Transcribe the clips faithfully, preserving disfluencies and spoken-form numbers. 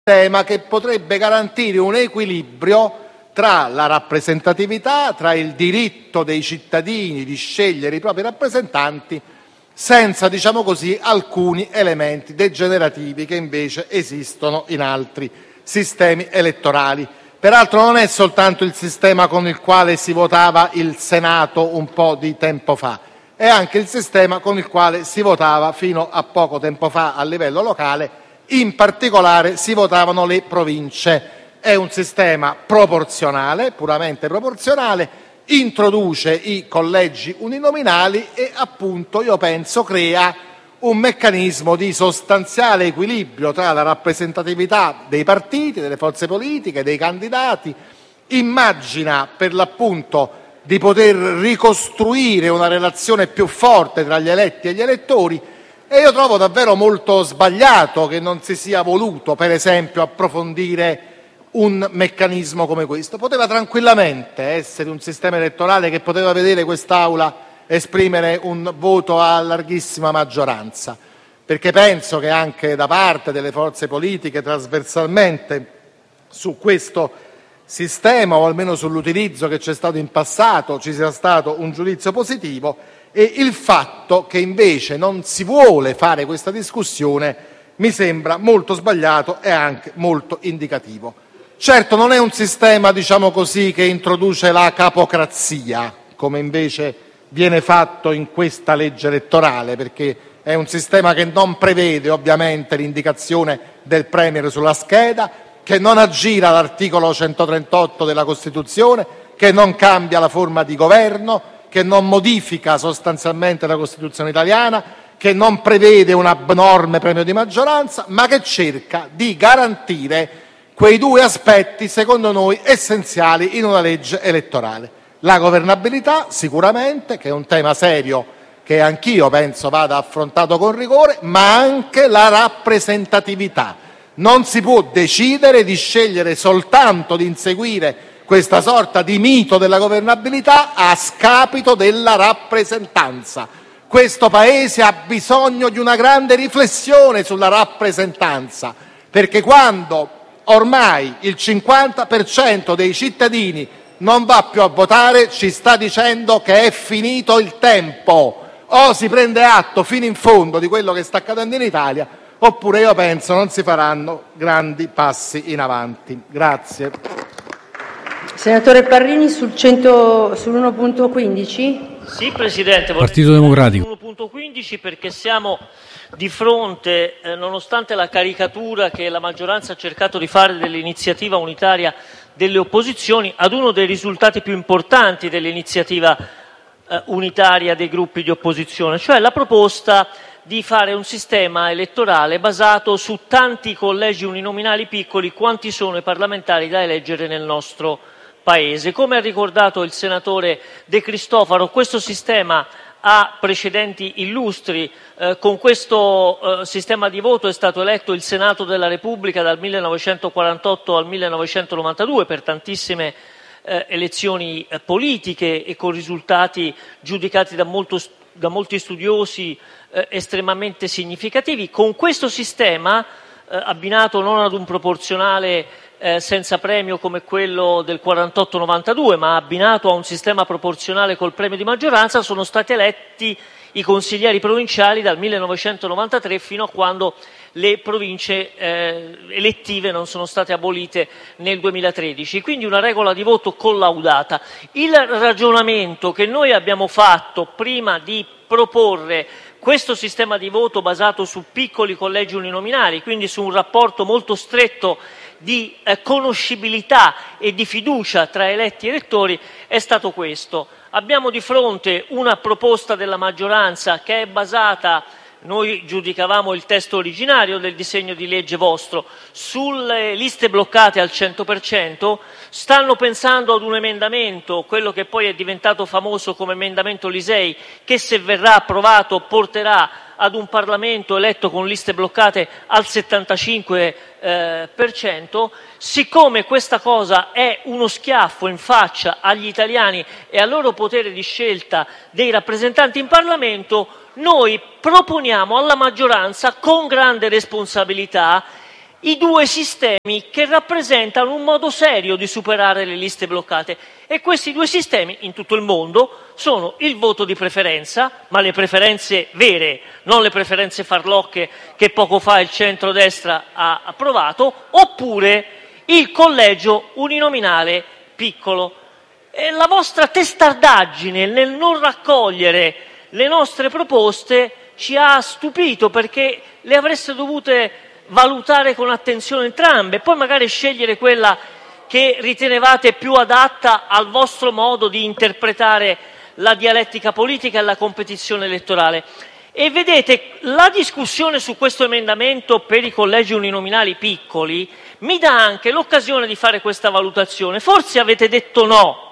tema che potrebbe garantire un equilibrio tra la rappresentatività, tra il diritto dei cittadini di scegliere i propri rappresentanti, senza, diciamo così, alcuni elementi degenerativi che invece esistono in altri sistemi elettorali. Peraltro non è soltanto il sistema con il quale si votava il Senato un po' di tempo fa, è anche il sistema con il quale si votava fino a poco tempo fa a livello locale, in particolare si votavano le province. È un sistema proporzionale, puramente proporzionale, introduce i collegi uninominali e appunto io penso crea un meccanismo di sostanziale equilibrio tra la rappresentatività dei partiti, delle forze politiche, dei candidati, immagina per l'appunto di poter ricostruire una relazione più forte tra gli eletti e gli elettori, e io trovo davvero molto sbagliato che non si sia voluto, per esempio, approfondire un meccanismo come questo. Poteva tranquillamente essere un sistema elettorale che poteva vedere quest'Aula esprimere un voto a larghissima maggioranza, perché penso che anche da parte delle forze politiche trasversalmente su questo sistema, o almeno sull'utilizzo che c'è stato in passato, ci sia stato un giudizio positivo, e il fatto che invece non si vuole fare questa discussione mi sembra molto sbagliato e anche molto indicativo. Certo non è un sistema, diciamo così, che introduce la capocrazia, come invece viene fatto in questa legge elettorale, perché è un sistema che non prevede ovviamente l'indicazione del Premier sulla scheda, che non aggira l'articolo centotrentotto della Costituzione, che non cambia la forma di governo, che non modifica sostanzialmente la Costituzione italiana, che non prevede un abnorme premio di maggioranza, ma che cerca di garantire quei due aspetti, secondo noi, essenziali in una legge elettorale. La governabilità, sicuramente, che è un tema serio che anch'io penso vada affrontato con rigore, ma anche la rappresentatività. Non si può decidere di scegliere soltanto di inseguire questa sorta di mito della governabilità a scapito della rappresentanza. Questo Paese ha bisogno di una grande riflessione sulla rappresentanza, perché quando ormai il cinquanta per cento dei cittadini non va più a votare, ci sta dicendo che è finito il tempo. O si prende atto fino in fondo di quello che sta accadendo in Italia, oppure io penso non si faranno grandi passi in avanti. Grazie. Senatore Parrini, sul cento, sull'uno punto quindici? Sì, Presidente. Partito Democratico. uno punto quindici perché siamo di fronte, eh, nonostante la caricatura che la maggioranza ha cercato di fare dell'iniziativa unitaria delle opposizioni, ad uno dei risultati più importanti dell'iniziativa eh, unitaria dei gruppi di opposizione, cioè la proposta di fare un sistema elettorale basato su tanti collegi uninominali piccoli quanti sono i parlamentari da eleggere nel nostro Paese. Come ha ricordato il senatore De Cristofaro, questo sistema ha precedenti illustri. Eh, con questo eh, sistema di voto è stato eletto il Senato della Repubblica dal millenovecentoquarantotto al millenovecentonovantadue per tantissime eh, elezioni eh, politiche e con risultati giudicati da, molto, da molti studiosi eh, estremamente significativi. Con questo sistema, eh, abbinato non ad un proporzionale Eh, senza premio come quello del quarantotto novantadue, ma abbinato a un sistema proporzionale col premio di maggioranza, sono stati eletti i consiglieri provinciali dal millenovecentonovantatré fino a quando le province eh, elettive non sono state abolite nel duemilatredici. Quindi una regola di voto collaudata. Il ragionamento che noi abbiamo fatto prima di proporre questo sistema di voto basato su piccoli collegi uninominali, quindi su un rapporto molto stretto di eh, conoscibilità e di fiducia tra eletti e elettori, è stato questo. Abbiamo di fronte una proposta della maggioranza che è basata, noi giudicavamo il testo originario del disegno di legge vostro, sulle liste bloccate al cento per cento, stanno pensando ad un emendamento, quello che poi è diventato famoso come emendamento Lisei, che se verrà approvato porterà ad un Parlamento eletto con liste bloccate al settantacinque per cento. Siccome questa cosa è uno schiaffo in faccia agli italiani e al loro potere di scelta dei rappresentanti in Parlamento, noi proponiamo alla maggioranza con grande responsabilità i due sistemi che rappresentano un modo serio di superare le liste bloccate. E questi due sistemi, in tutto il mondo, sono il voto di preferenza, ma le preferenze vere, non le preferenze farlocche che poco fa il centrodestra ha approvato, oppure il collegio uninominale piccolo. E la vostra testardaggine nel non raccogliere le nostre proposte ci ha stupito, perché le avreste dovute valutare con attenzione entrambe, poi magari scegliere quella che ritenevate più adatta al vostro modo di interpretare la dialettica politica e la competizione elettorale. E vedete, la discussione su questo emendamento per i collegi uninominali piccoli mi dà anche l'occasione di fare questa valutazione. Forse avete detto no,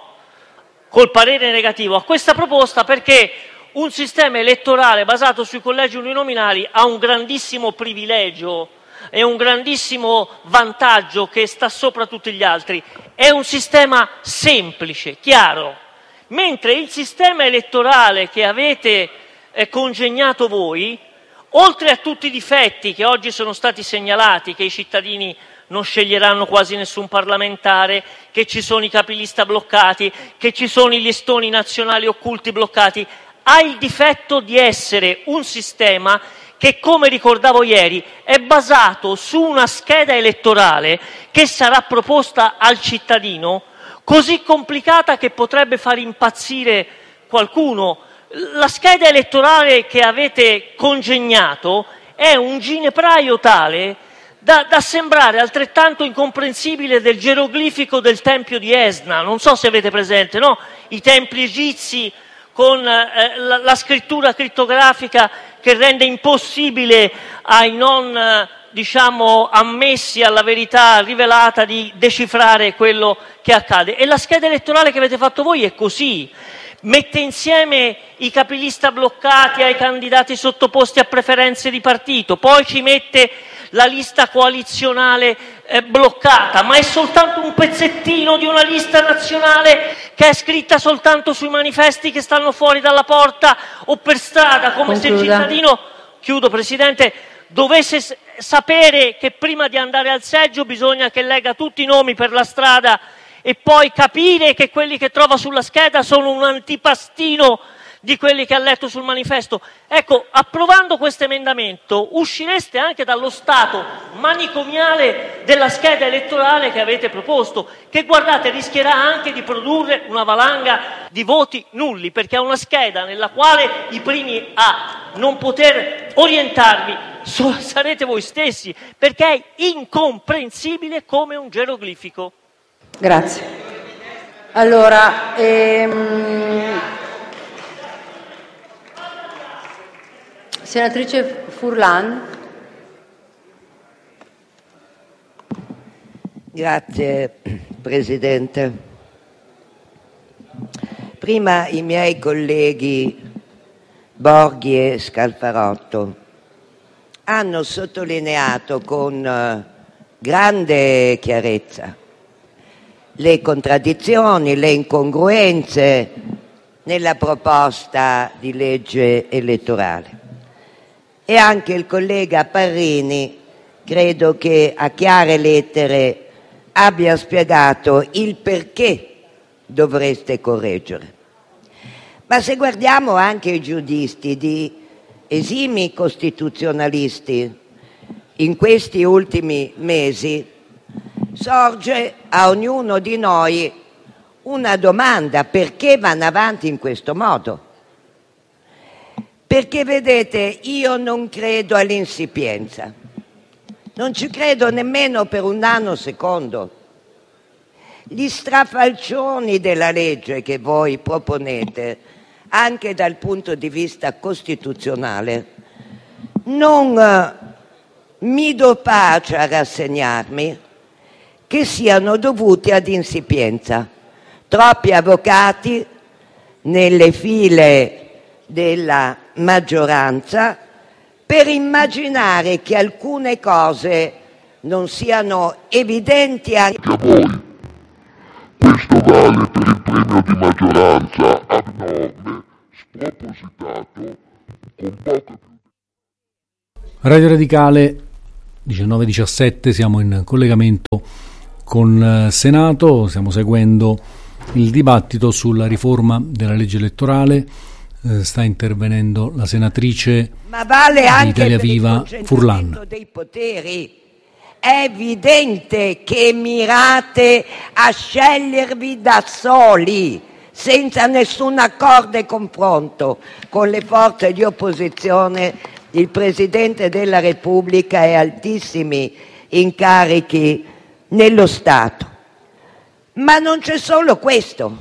col parere negativo, a questa proposta perché un sistema elettorale basato sui collegi uninominali ha un grandissimo privilegio e un grandissimo vantaggio che sta sopra tutti gli altri. È un sistema semplice, chiaro, mentre il sistema elettorale che avete eh, congegnato voi, oltre a tutti i difetti che oggi sono stati segnalati, che i cittadini non sceglieranno quasi nessun parlamentare, che ci sono i capilista bloccati, che ci sono i listoni nazionali occulti bloccati, ha il difetto di essere un sistema che, come ricordavo ieri, è basato su una scheda elettorale che sarà proposta al cittadino, così complicata che potrebbe far impazzire qualcuno. La scheda elettorale che avete congegnato è un ginepraio tale da, da sembrare altrettanto incomprensibile del geroglifico del Tempio di Esna. Non so se avete presente, no? I templi egizi con eh, la, la scrittura crittografica che rende impossibile ai non, eh, diciamo, ammessi alla verità rivelata di decifrare quello che accade. E la scheda elettorale che avete fatto voi è così. Mette insieme i capilista bloccati ai candidati sottoposti a preferenze di partito, poi ci mette la lista coalizionale eh, bloccata, ma è soltanto un pezzettino di una lista nazionale che è scritta soltanto sui manifesti che stanno fuori dalla porta o per strada, come Concluda. se il cittadino, chiudo Presidente, dovesse s- sapere che prima di andare al seggio bisogna che legga tutti i nomi per la strada e poi capire che quelli che trova sulla scheda sono un antipastino di quelli che ha letto sul manifesto. Ecco, approvando questo emendamento uscireste anche dallo stato manicomiale della scheda elettorale che avete proposto, che, guardate, rischierà anche di produrre una valanga di voti nulli, perché è una scheda nella quale i primi a non poter orientarvi so- sarete voi stessi, perché è incomprensibile come un geroglifico. Grazie. Allora, ehm... senatrice Furlan. Grazie Presidente. Prima i miei colleghi Borghi e Scalfarotto hanno sottolineato con grande chiarezza le contraddizioni, le incongruenze nella proposta di legge elettorale. E anche il collega Parrini, credo che a chiare lettere abbia spiegato il perché dovreste correggere. Ma se guardiamo anche i giudizi di esimi costituzionalisti in questi ultimi mesi, sorge a ognuno di noi una domanda: perché vanno avanti in questo modo? Perché, vedete, io non credo all'insipienza, non ci credo nemmeno per un nanosecondo. Gli strafalcioni della legge che voi proponete, anche dal punto di vista costituzionale, non eh, mi do pace a rassegnarmi che siano dovuti ad insipienza. Troppi avvocati nelle file della maggioranza per immaginare che alcune cose non siano evidenti anche a voi. Questo vale per il premio di maggioranza abnorme, spropositato, con poco più. Radio Radicale diciannove e diciassette siamo in collegamento con Senato, stiamo seguendo il dibattito sulla riforma della legge elettorale. Eh, sta intervenendo la senatrice Ma vale anche Italia per Viva il Furlan. concentramento dei poteri. È evidente che mirate a scegliervi da soli, senza nessun accordo e confronto con le forze di opposizione, il Presidente della Repubblica e altissimi incarichi nello Stato. Ma non c'è solo questo.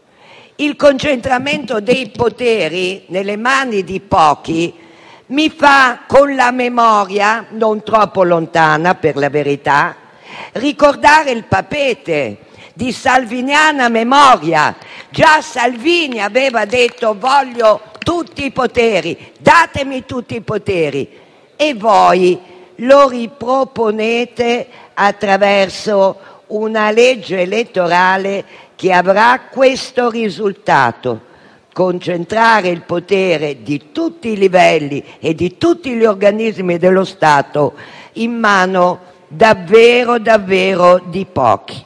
Il concentramento dei poteri nelle mani di pochi mi fa, con la memoria non troppo lontana per la verità, ricordare il papete di salviniana memoria. Già Salvini aveva detto: voglio tutti i poteri, datemi tutti i poteri, e voi lo riproponete attraverso una legge elettorale che avrà questo risultato: concentrare il potere di tutti i livelli e di tutti gli organismi dello Stato in mano davvero, davvero di pochi.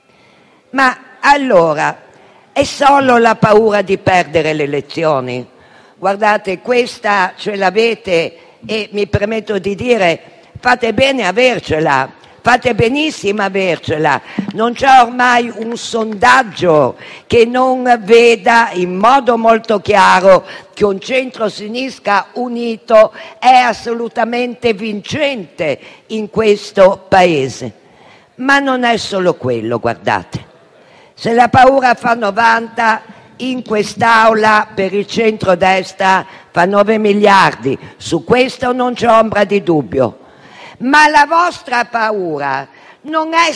Ma allora è solo la paura di perdere le elezioni? Guardate, questa ce l'avete e mi permetto di dire, fate bene a avercela, fate benissimo a avercela. Non c'è ormai un sondaggio che non veda in modo molto chiaro che un centro-sinistra unito è assolutamente vincente in questo Paese. Ma non è solo quello, guardate. Se la paura fa novanta, in quest'Aula per il centrodestra fa nove miliardi, su questo non c'è ombra di dubbio. Ma la vostra paura non è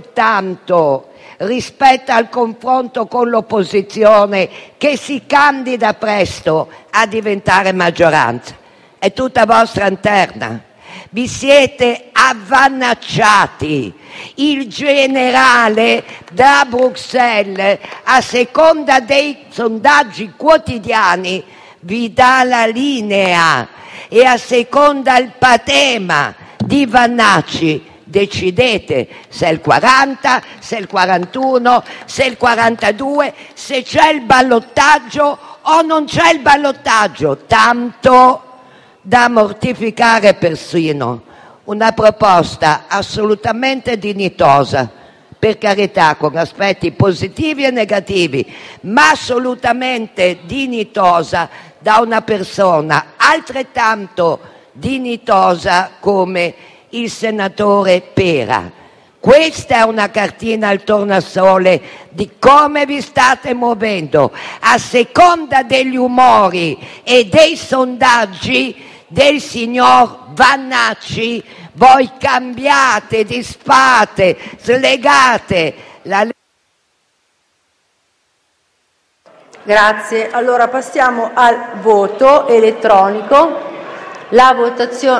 soltanto rispetto al confronto con l'opposizione che si candida presto a diventare maggioranza, è tutta vostra interna. Vi siete avvannacciati. Il generale da Bruxelles, a seconda dei sondaggi quotidiani, vi dà la linea e a seconda il patema di Vannacci decidete se è il quaranta, se è il quarantuno, se è il quarantadue, se c'è il ballottaggio o non c'è il ballottaggio, tanto da mortificare persino una proposta assolutamente dignitosa, per carità, con aspetti positivi e negativi, ma assolutamente dignitosa da una persona altrettanto dignitosa come il senatore Pera. Questa è una cartina al tornasole di come vi state muovendo a seconda degli umori e dei sondaggi del signor Vannacci. Voi cambiate, disfate, slegate la legge. Grazie. Allora passiamo al voto elettronico. La votazione.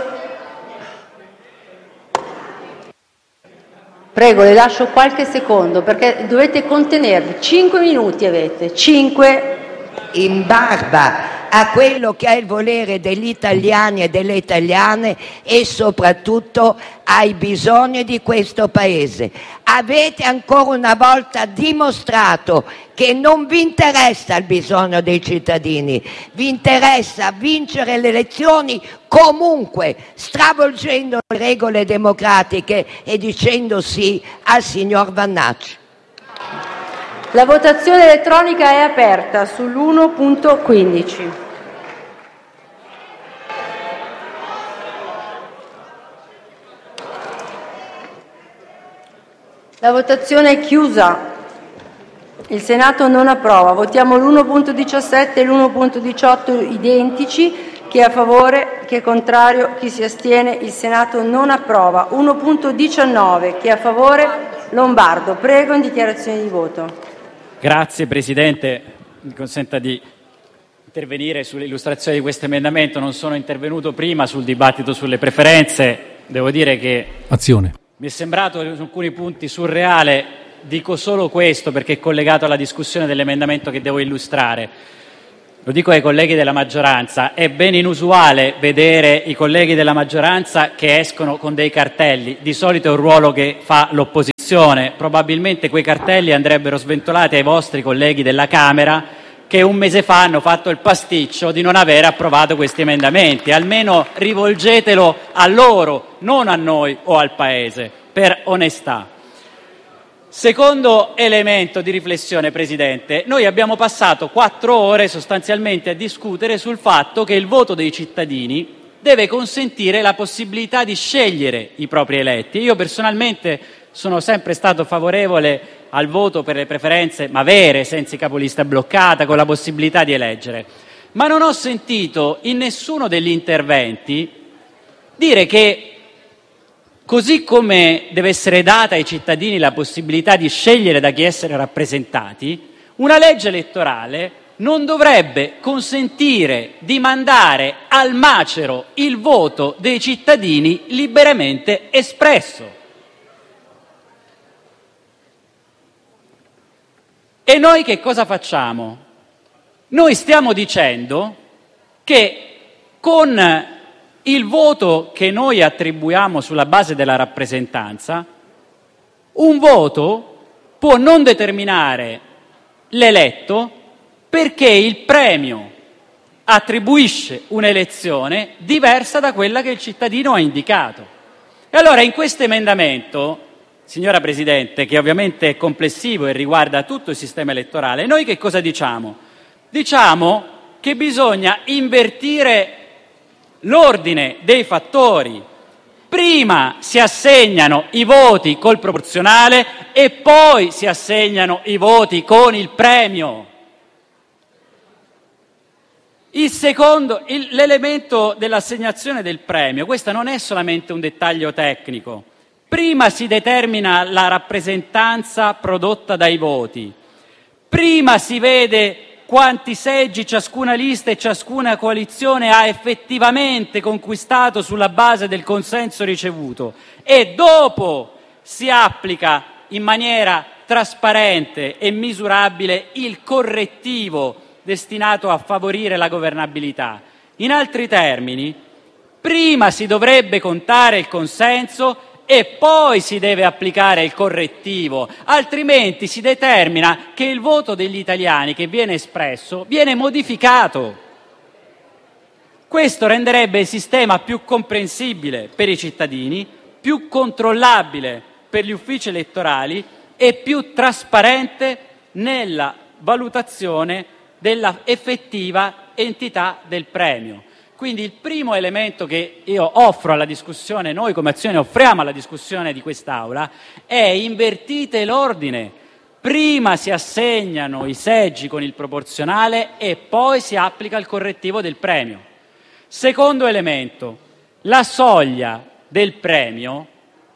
Prego, le lascio qualche secondo perché dovete contenervi. Cinque minuti avete. Cinque. In barba a quello che è il volere degli italiani e delle italiane e soprattutto ai bisogni di questo Paese. Avete ancora una volta dimostrato che non vi interessa il bisogno dei cittadini, vi interessa vincere le elezioni comunque, stravolgendo le regole democratiche e dicendo sì al signor Vannacci. La votazione elettronica è aperta sull'uno punto quindici. La votazione è chiusa. Il Senato non approva. Votiamo l'uno punto diciassette e l'uno punto diciotto identici. Chi è a favore? Chi è contrario? Chi si astiene? Il Senato non approva. uno punto diciannove. Chi è a favore? Lombardo. Prego, in dichiarazione di voto. Grazie Presidente, mi consenta di intervenire sull'illustrazione di questo emendamento. Non sono intervenuto prima sul dibattito sulle preferenze, devo dire che Azione. mi è sembrato su alcuni punti surreale, dico solo questo perché è collegato alla discussione dell'emendamento che devo illustrare. lo dico ai colleghi della maggioranza, è ben inusuale vedere i colleghi della maggioranza che escono con dei cartelli. Di solito è un ruolo che fa l'opposizione. Probabilmente quei cartelli andrebbero sventolati ai vostri colleghi della Camera, che un mese fa hanno fatto il pasticcio di non aver approvato questi emendamenti. Almeno rivolgetelo a loro, non a noi o al Paese, per onestà. Secondo elemento di riflessione, Presidente, noi abbiamo passato quattro ore sostanzialmente a discutere sul fatto che il voto dei cittadini deve consentire la possibilità di scegliere i propri eletti. Io personalmente sono sempre stato favorevole al voto per le preferenze, ma vere, senza capolista bloccata, con la possibilità di eleggere. Ma non ho sentito in nessuno degli interventi dire che, così come deve essere data ai cittadini la possibilità di scegliere da chi essere rappresentati, una legge elettorale non dovrebbe consentire di mandare al macero il voto dei cittadini liberamente espresso. E noi che cosa facciamo? Noi stiamo dicendo che con il voto che noi attribuiamo sulla base della rappresentanza, un voto può non determinare l'eletto perché il premio attribuisce un'elezione diversa da quella che il cittadino ha indicato. E allora in questo emendamento, signora Presidente, che ovviamente è complessivo e riguarda tutto il sistema elettorale, noi che cosa diciamo? Diciamo che bisogna invertire l'ordine dei fattori. Prima si assegnano i voti col proporzionale e poi si assegnano i voti con il premio. Il secondo, il, l'elemento dell'assegnazione del premio, questo non è solamente un dettaglio tecnico. Prima si determina la rappresentanza prodotta dai voti, prima si vede quanti seggi ciascuna lista e ciascuna coalizione ha effettivamente conquistato sulla base del consenso ricevuto e dopo si applica in maniera trasparente e misurabile il correttivo destinato a favorire la governabilità. In altri termini, prima si dovrebbe contare il consenso e poi si deve applicare il correttivo, altrimenti si determina che il voto degli italiani che viene espresso viene modificato. Questo renderebbe il sistema più comprensibile per i cittadini, più controllabile per gli uffici elettorali e più trasparente nella valutazione della effettiva entità del premio. Quindi il primo elemento che io offro alla discussione, noi come Azione offriamo alla discussione di quest'Aula, è invertite l'ordine. Prima si assegnano i seggi con il proporzionale e poi si applica il correttivo del premio. Secondo elemento, la soglia del premio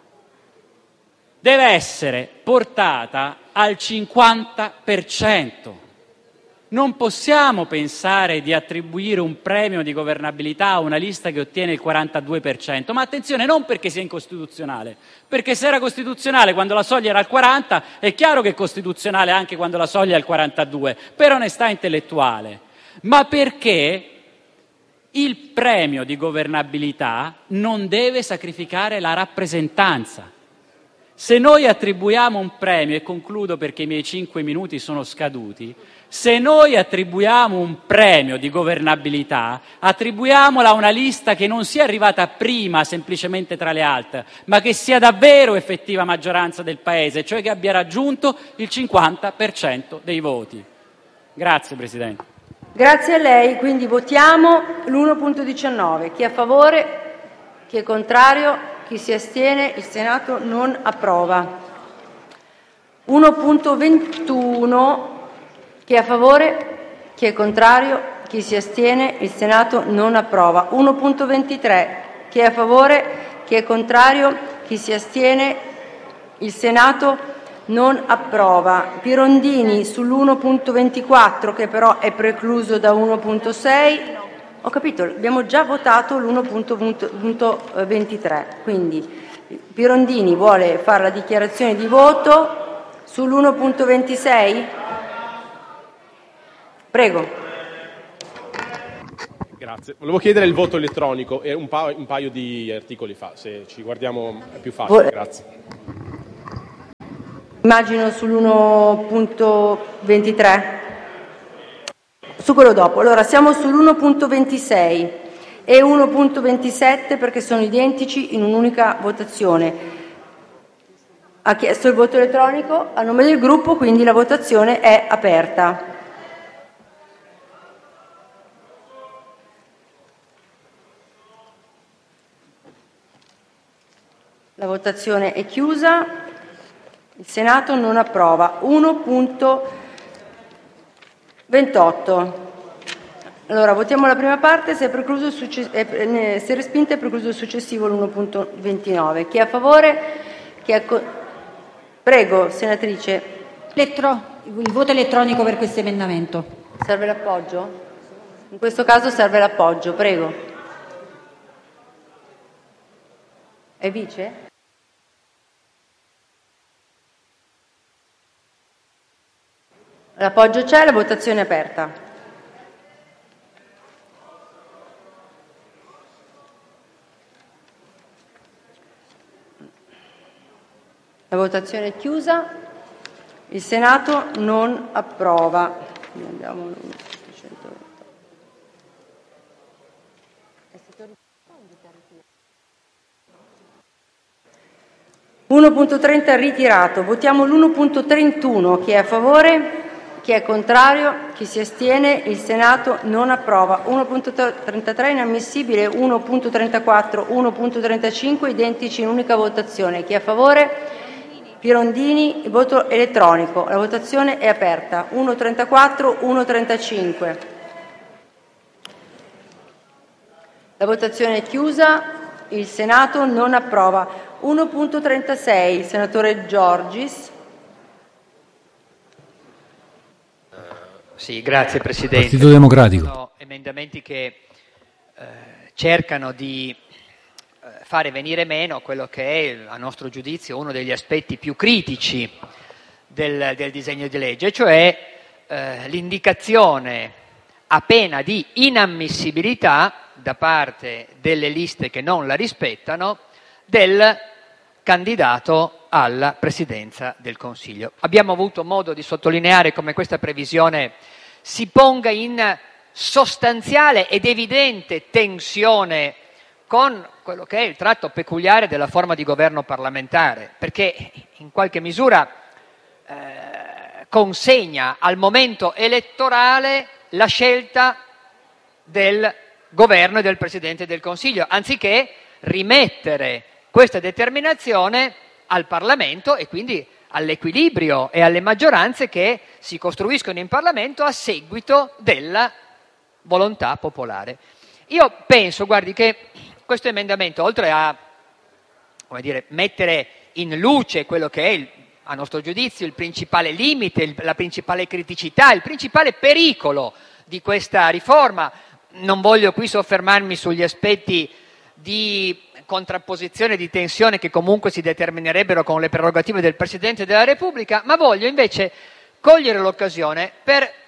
deve essere portata al cinquanta per cento. Non possiamo pensare di attribuire un premio di governabilità a una lista che ottiene il quarantadue per cento, ma attenzione, non perché sia incostituzionale, perché se era costituzionale quando la soglia era al quaranta, è chiaro che è costituzionale anche quando la soglia è al quarantadue, per onestà intellettuale, ma perché il premio di governabilità non deve sacrificare la rappresentanza. Se noi attribuiamo un premio, e concludo perché i miei cinque minuti sono scaduti, se noi attribuiamo un premio di governabilità, attribuiamolo a una lista che non sia arrivata prima semplicemente tra le altre, ma che sia davvero effettiva maggioranza del Paese, cioè che abbia raggiunto il cinquanta per cento dei voti. Grazie Presidente. Grazie a lei, quindi votiamo l'uno punto diciannove. Chi è a favore? Chi è contrario? Chi si astiene? Il Senato non approva. uno punto ventuno. Chi è a favore? Chi è contrario? Chi si astiene? Il Senato non approva. uno punto ventitré. Chi è a favore? Chi è contrario? Chi si astiene? Il Senato non approva. Pirondini sull'uno punto ventiquattro, che però è precluso da uno punto sei. Ho capito, abbiamo già votato l'uno punto ventitré. Quindi Pirondini vuole fare la dichiarazione di voto sull'uno punto ventisei? Prego. Grazie. Volevo chiedere il voto elettronico e un, pa- un paio di articoli fa, se ci guardiamo è più facile. Grazie. Immagino sull'uno punto ventitré. Su quello dopo. Allora, siamo sull'uno punto ventisei e uno punto ventisette perché sono identici in un'unica votazione. Ha chiesto il voto elettronico a nome del gruppo, quindi la votazione è aperta. La votazione è chiusa. Il Senato non approva. uno punto ventotto. Allora, votiamo la prima parte, se è, precluso il succe- eh, se è respinta è precluso il successivo, l'uno punto ventinove. Chi è a favore? Chi è co- Prego, senatrice. Elettro- il voto elettronico per questo emendamento. Serve l'appoggio? In questo caso serve l'appoggio, prego. È vice? L'appoggio c'è, la votazione è aperta. La votazione è chiusa. Il Senato non approva. Andiamo uno punto trenta ritirato. Votiamo l'uno punto trentuno. Chi è a favore? Chi è contrario? Chi si astiene? Il Senato non approva. uno punto trentatré inammissibile, uno punto trentaquattro, uno punto trentacinque identici in unica votazione. Chi è a favore? Pirondini, voto elettronico. La votazione è aperta. uno trentaquattro, uno trentacinque. La votazione è chiusa. Il Senato non approva. uno punto trentasei, il senatore Giorgis. Sì, grazie Presidente. Partito Democratico. Sono emendamenti che eh, cercano di eh, fare venire meno quello che è, a nostro giudizio, uno degli aspetti più critici del, del disegno di legge, cioè eh, l'indicazione a pena di inammissibilità da parte delle liste che non la rispettano del candidato alla Presidenza del Consiglio. Abbiamo avuto modo di sottolineare come questa previsione si ponga in sostanziale ed evidente tensione con quello che è il tratto peculiare della forma di governo parlamentare, perché in qualche misura eh, consegna al momento elettorale la scelta del governo e del Presidente del Consiglio, anziché rimettere questa determinazione al Parlamento e quindi all'equilibrio e alle maggioranze che si costruiscono in Parlamento a seguito della volontà popolare. Io penso, guardi, che questo emendamento, oltre a, come dire, mettere in luce quello che è, il, a nostro giudizio, il principale limite, il, la principale criticità, il principale pericolo di questa riforma, non voglio qui soffermarmi sugli aspetti di contrapposizione, di tensione che comunque si determinerebbero con le prerogative del Presidente della Repubblica, ma voglio invece cogliere l'occasione per eh,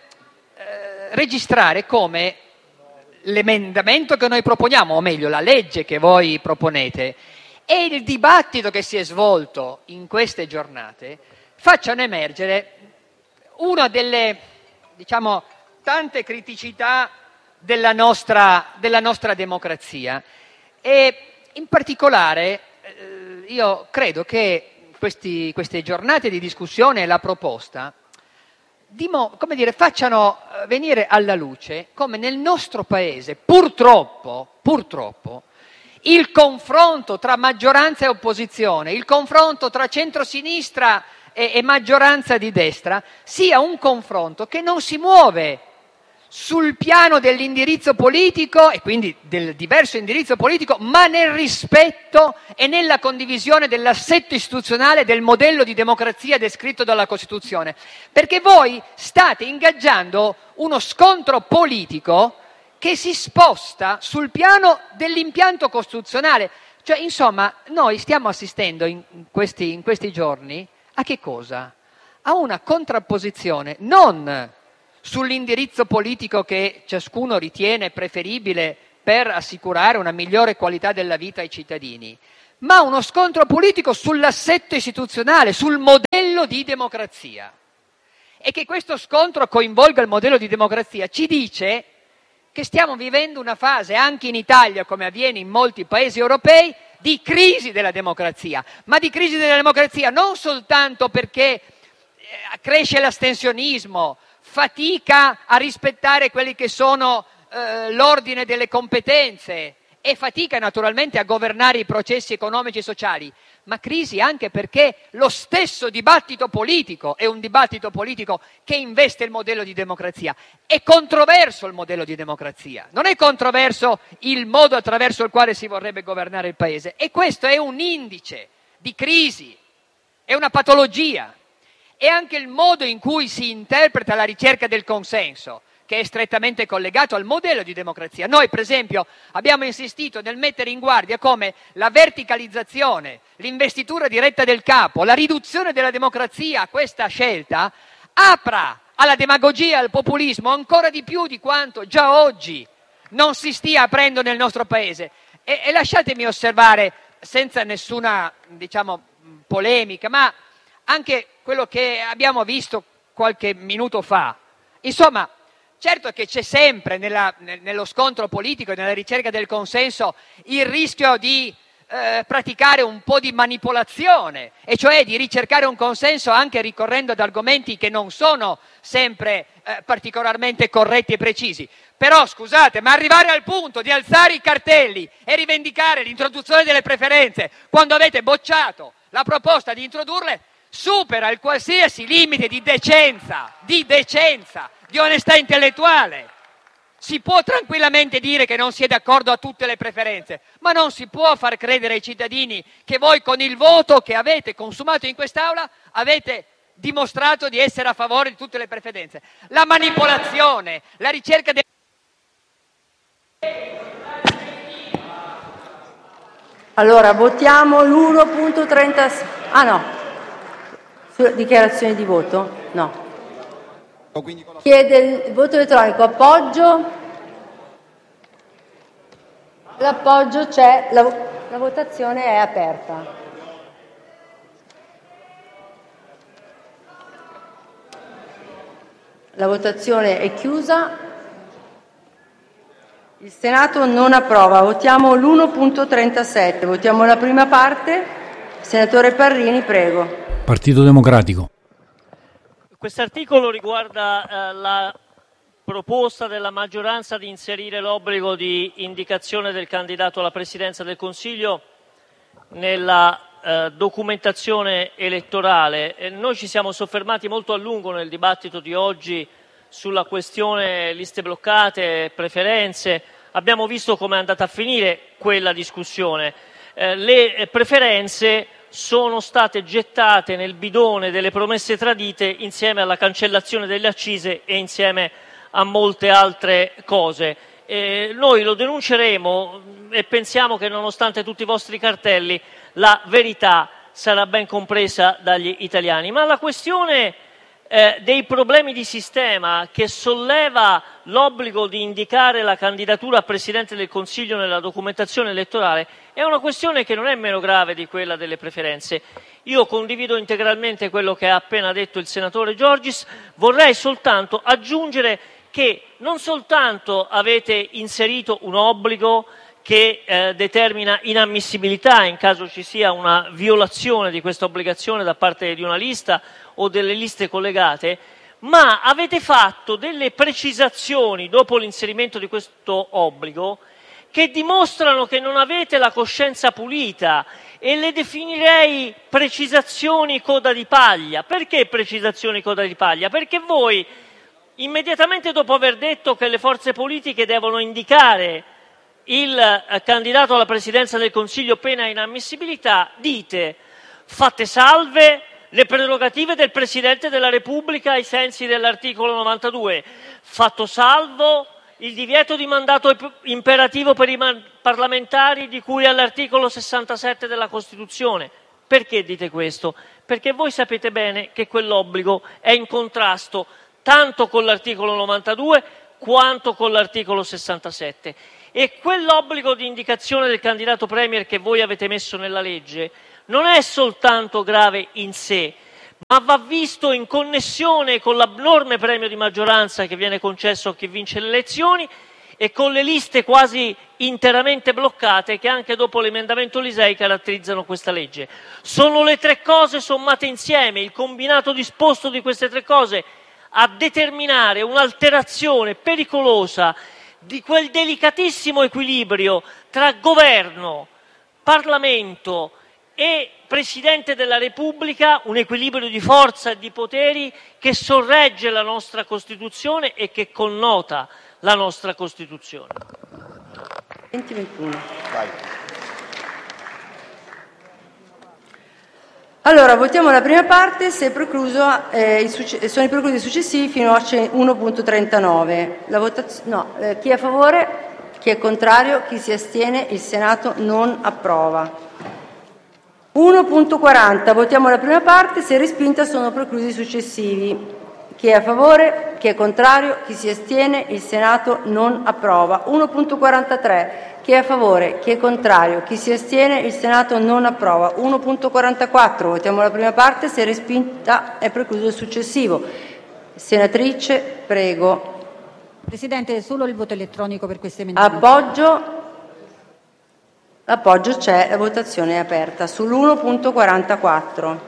registrare come l'emendamento che noi proponiamo, o meglio la legge che voi proponete, e il dibattito che si è svolto in queste giornate facciano emergere una delle, diciamo, tante criticità della nostra, della nostra democrazia. E in particolare eh, io credo che questi, queste giornate di discussione e la proposta dimo, come dire, facciano venire alla luce come nel nostro Paese purtroppo, purtroppo il confronto tra maggioranza e opposizione, il confronto tra centrosinistra e, e maggioranza di destra sia un confronto che non si muove sul piano dell'indirizzo politico e quindi del diverso indirizzo politico, ma nel rispetto e nella condivisione dell'assetto istituzionale del modello di democrazia descritto dalla Costituzione. Perché voi state ingaggiando uno scontro politico che si sposta sul piano dell'impianto costituzionale. Cioè, insomma, noi stiamo assistendo in questi, in questi giorni a che cosa? A una contrapposizione non sull'indirizzo politico che ciascuno ritiene preferibile per assicurare una migliore qualità della vita ai cittadini, ma uno scontro politico sull'assetto istituzionale, sul modello di democrazia. E che questo scontro coinvolga il modello di democrazia ci dice che stiamo vivendo una fase, anche in Italia, come avviene in molti paesi europei, di crisi della democrazia, ma di crisi della democrazia non soltanto perché cresce l'astensionismo, fatica a rispettare quelli che sono eh, l'ordine delle competenze e fatica naturalmente a governare i processi economici e sociali, ma crisi anche perché lo stesso dibattito politico è un dibattito politico che investe il modello di democrazia. È controverso il modello di democrazia, non è controverso il modo attraverso il quale si vorrebbe governare il paese, e questo è un indice di crisi, è una patologia. E anche il modo in cui si interpreta la ricerca del consenso, che è strettamente collegato al modello di democrazia. Noi, per esempio, abbiamo insistito nel mettere in guardia come la verticalizzazione, l'investitura diretta del capo, la riduzione della democrazia a questa scelta apra alla demagogia e al populismo ancora di più di quanto già oggi non si stia aprendo nel nostro Paese. E, e lasciatemi osservare, senza nessuna, diciamo, polemica, ma anche quello che abbiamo visto qualche minuto fa. Insomma, certo che c'è sempre nella, nello scontro politico e nella ricerca del consenso il rischio di eh, praticare un po' di manipolazione, e cioè di ricercare un consenso anche ricorrendo ad argomenti che non sono sempre eh, particolarmente corretti e precisi. Però scusate, ma arrivare al punto di alzare i cartelli e rivendicare l'introduzione delle preferenze quando avete bocciato la proposta di introdurle supera il qualsiasi limite di decenza, di decenza, di onestà intellettuale. Si può tranquillamente dire che non si è d'accordo a tutte le preferenze, ma non si può far credere ai cittadini che voi con il voto che avete consumato in quest'Aula avete dimostrato di essere a favore di tutte le preferenze. La manipolazione, la ricerca del... Allora, votiamo l'uno punto trentasei. Ah no. Dichiarazione di voto? No. Chiede il voto elettronico. Appoggio? L'appoggio c'è. La, la votazione è aperta. La votazione è chiusa. Il Senato non approva. Votiamo l'uno punto trentasette. Votiamo la prima parte. Senatore Parrini, prego. Partito Democratico. Quest'articolo riguarda eh, la proposta della maggioranza di inserire l'obbligo di indicazione del candidato alla Presidenza del Consiglio nella eh, documentazione elettorale. E noi ci siamo soffermati molto a lungo nel dibattito di oggi sulla questione liste bloccate, preferenze. Abbiamo visto come è andata a finire quella discussione. Eh, le preferenze sono state gettate nel bidone delle promesse tradite insieme alla cancellazione delle accise e insieme a molte altre cose. Eh, noi lo denunceremo e pensiamo che nonostante tutti i vostri cartelli la verità sarà ben compresa dagli italiani. Ma la questione eh, dei problemi di sistema che solleva l'obbligo di indicare la candidatura a Presidente del Consiglio nella documentazione elettorale è una questione che non è meno grave di quella delle preferenze. Io condivido integralmente quello che ha appena detto il senatore Giorgis, vorrei soltanto aggiungere che non soltanto avete inserito un obbligo che eh, determina inammissibilità in caso ci sia una violazione di questa obbligazione da parte di una lista o delle liste collegate, ma avete fatto delle precisazioni dopo l'inserimento di questo obbligo che dimostrano che non avete la coscienza pulita, e le definirei precisazioni coda di paglia. Perché precisazioni coda di paglia? Perché voi, immediatamente dopo aver detto che le forze politiche devono indicare il eh, candidato alla Presidenza del Consiglio pena inammissibilità, dite: fatte salve le prerogative del Presidente della Repubblica ai sensi dell'articolo novantadue, fatto salvo il divieto di mandato imperativo per i parlamentari di cui all'articolo sessantasette della Costituzione. Perché dite questo? Perché voi sapete bene che quell'obbligo è in contrasto tanto con l'articolo novantadue quanto con l'articolo sessantasette. E quell'obbligo di indicazione del candidato premier che voi avete messo nella legge non è soltanto grave in sé, ma va visto in connessione con l'abnorme premio di maggioranza che viene concesso a chi vince le elezioni e con le liste quasi interamente bloccate che anche dopo l'emendamento Lisei caratterizzano questa legge. Sono le tre cose sommate insieme, il combinato disposto di queste tre cose, a determinare un'alterazione pericolosa di quel delicatissimo equilibrio tra governo, Parlamento e Presidente della Repubblica, un equilibrio di forza e di poteri che sorregge la nostra Costituzione e che connota la nostra Costituzione. venti ventuno. Vai. Allora, votiamo la prima parte, se è precluso, eh, i succe- sono i preclusi successivi fino a uno punto trentanove. La votaz- no, eh, chi è a favore? Chi è contrario? Chi si astiene? Il Senato non approva. uno punto quaranta, votiamo la prima parte, se respinta sono preclusi i successivi. Chi è a favore? Chi è contrario? Chi si astiene? Il Senato non approva. uno punto quarantatré, chi è a favore? Chi è contrario? Chi si astiene? Il Senato non approva. uno punto quarantaquattro, votiamo la prima parte, se respinta è precluso il successivo. Senatrice, prego. Presidente, solo il voto elettronico per questo emendamento. Appoggio. L'appoggio c'è, la votazione è aperta sull'uno punto quarantaquattro.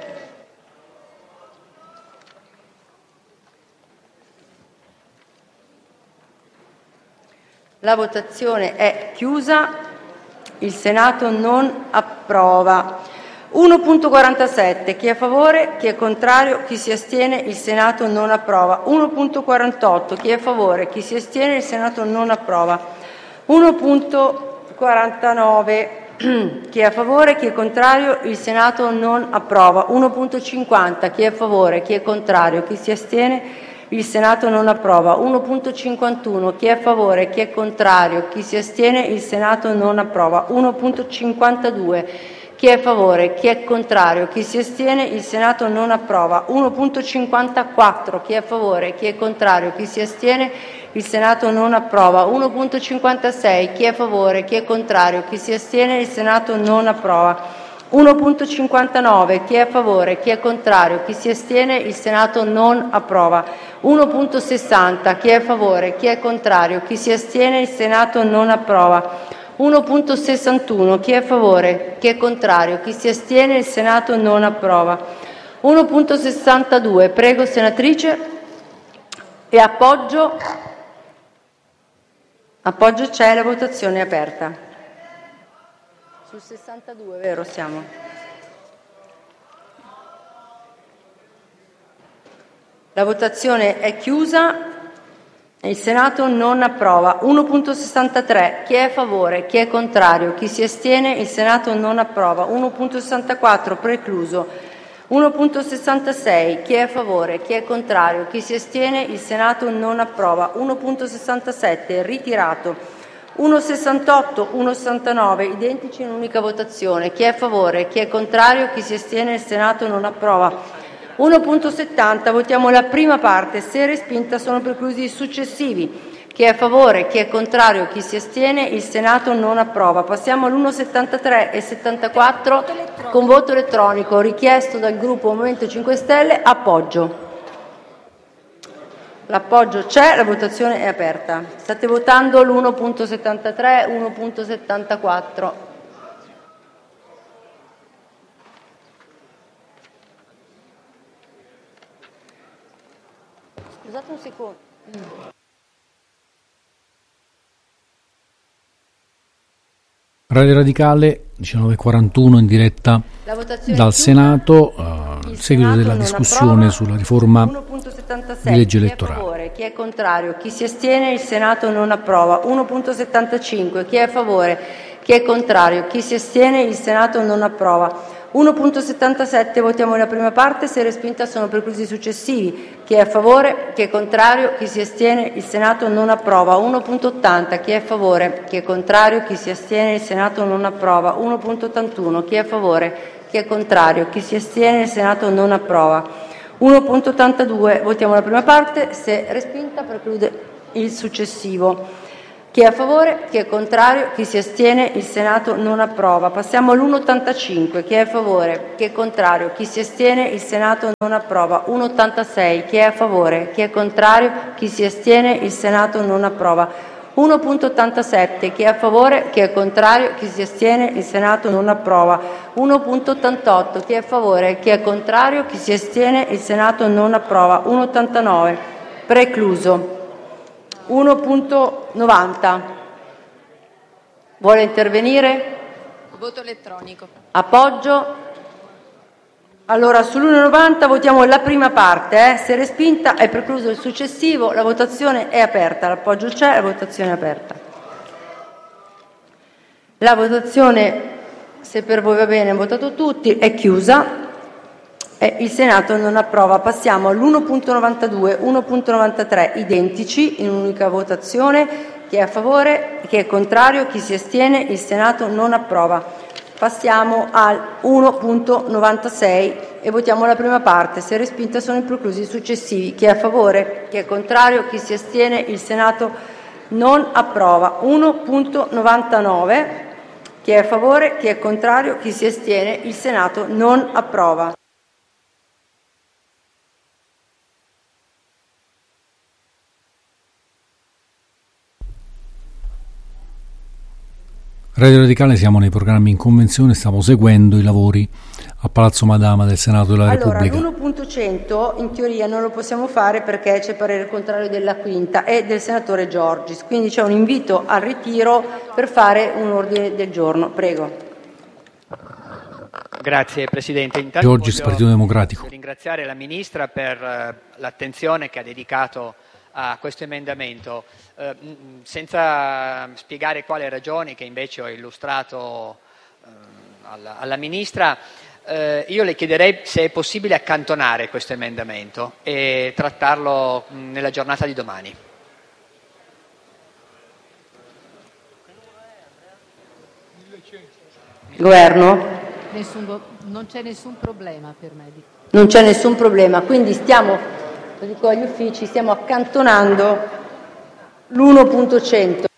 La votazione è chiusa. Il Senato non approva. uno punto quarantasette, chi è a favore? Chi è contrario? Chi si astiene? Il Senato non approva. uno punto quarantotto, chi è a favore? Chi si astiene? Il Senato non approva. uno punto quarantanove, chi è a favore? Chi è contrario? Il Senato non approva. uno punto cinquanta, chi è a favore? Chi è contrario? Chi si astiene? Il Senato non approva. uno punto cinquantuno, chi è a favore? Chi è contrario? Chi si astiene? Il Senato non approva. uno punto cinquantadue, chi è a favore? Chi è contrario? Chi si astiene? Il Senato non approva. uno punto cinquantaquattro, chi è a favore? Chi è contrario? Chi si astiene? Il Senato non approva. uno punto cinquantasei, chi è a favore? Chi è contrario? Chi si astiene? Il Senato non approva. uno punto cinquantanove, chi è a favore? Chi è contrario? Chi si astiene? Il Senato non approva. uno punto sessanta, chi è a favore? Chi è contrario? Chi si astiene? Il Senato non approva. uno punto sessantuno, chi è a favore? Chi è contrario? Chi si astiene? Il Senato non approva. uno punto sessantadue, prego senatrice. E appoggio? Appoggio c'è, la votazione è aperta. Sul sessantadue, vero siamo? La votazione è chiusa. Il Senato non approva. uno punto sessantatré, chi è a favore? Chi è contrario? Chi si astiene? Il Senato non approva. uno punto sessantaquattro, precluso. uno punto sessantasei, chi è a favore? Chi è contrario? Chi si astiene? Il Senato non approva. uno punto sessantasette, ritirato. uno punto sessantotto, uno punto sessantanove, identici in unica votazione. Chi è a favore? Chi è contrario? Chi si astiene? Il Senato non approva. uno punto settanta, votiamo la prima parte, se respinta sono preclusi i successivi. Chi è a favore? Chi è contrario? Chi si astiene? Il Senato non approva. Passiamo all'uno punto settantatré e settantaquattro con voto elettronico richiesto dal gruppo Movimento cinque Stelle. Appoggio. L'appoggio c'è, la votazione è aperta. State votando l'uno punto settantatré, uno punto settantaquattro. Scusate un secondo. Radio Radicale diciannove e quarantuno in diretta dal Senato, uh, il seguito della discussione sulla riforma di legge elettorale. Chi è a favore? Chi è contrario? Chi si astiene? Il Senato non approva. uno punto settantacinque, chi è a favore? Chi è contrario? Chi si astiene? Il Senato non approva. uno punto settantasette, votiamo la prima parte, se respinta sono preclusi i successivi. Chi è a favore? Chi è contrario? Chi si astiene? Il Senato non approva. uno punto ottanta, chi è a favore? Chi è contrario? Chi si astiene? Il Senato non approva. uno punto ottantuno, chi è a favore? Chi è contrario? Chi si astiene? Il Senato non approva. uno punto ottantadue, votiamo la prima parte, se respinta preclude il successivo. Chi è a favore? Chi è contrario? Chi si astiene? Il Senato non approva. Passiamo all'uno punto ottantacinque. Chi è a favore? Chi è contrario? Chi si astiene? Il Senato non approva. uno punto ottantasei. Chi è a favore? Chi è contrario? Chi si astiene? Il Senato non approva. uno punto ottantasette. Chi è a favore? Chi è contrario? Chi si astiene? Il Senato non approva. uno punto ottantotto. Chi è a favore? Chi è contrario? Chi si astiene? Il Senato non approva. uno punto ottantanove. Precluso. uno punto novanta. Vuole intervenire? Voto elettronico. Appoggio. Allora, sull'uno punto novanta votiamo la prima parte. Eh? Se respinta è precluso il successivo. La votazione è aperta. L'appoggio c'è, la votazione è aperta. La votazione, se per voi va bene, hanno votato tutti, è chiusa. E il Senato non approva. Passiamo all'uno punto novantadue, uno punto novantatré, identici, in un'unica votazione. Chi è a favore? Chi è contrario? Chi si astiene? Il Senato non approva. Passiamo al uno punto novantasei e votiamo la prima parte. Se respinta sono preclusi i successivi. Chi è a favore? Chi è contrario? Chi si astiene? Il Senato non approva. uno punto novantanove. Chi è a favore? Chi è contrario? Chi si astiene? Il Senato non approva. Radio Radicale, siamo nei programmi in convenzione, stiamo seguendo i lavori a Palazzo Madama del Senato della Allora, Repubblica. l'uno punto cento in teoria non lo possiamo fare perché c'è parere contrario della quinta e del senatore Giorgis, quindi c'è un invito al ritiro per fare un ordine del giorno. Prego. Grazie Presidente. Intanto Giorgis, voglio Partito Democratico. ringraziare la Ministra per eh, l'attenzione che ha dedicato a questo emendamento, eh, senza spiegare quali ragioni che invece ho illustrato eh, alla, alla Ministra, eh, io le chiederei se è possibile accantonare questo emendamento e trattarlo mh, nella giornata di domani. Governo? Nessun, non c'è nessun problema per me. Non c'è nessun problema, quindi stiamo, lo dico agli uffici, stiamo accantonando l'uno punto cento.